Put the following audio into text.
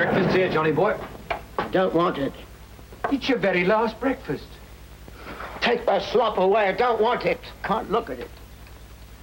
Breakfast here, Johnny boy. I don't want it. It's your very last breakfast. Take my slop away. I don't want it. Can't look at it.